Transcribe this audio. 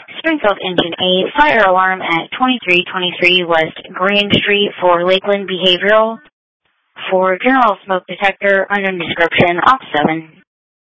Springfield Engine 8, fire alarm at 2323 West Green Street for Lakeland Behavioral. For general smoke detector, unknown description, off 7.